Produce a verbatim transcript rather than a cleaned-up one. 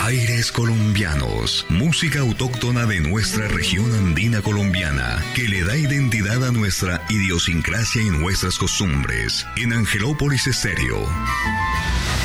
Aires colombianos, música autóctona de nuestra región andina colombiana, que le da identidad a nuestra idiosincrasia y nuestras costumbres. En Angelópolis Estéreo.